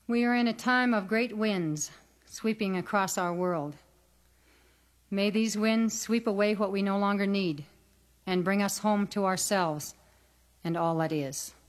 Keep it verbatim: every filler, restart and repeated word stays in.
We are in a time of great winds sweeping across our world. May these winds sweep away what we no longer need and bring us home to ourselves and all that is.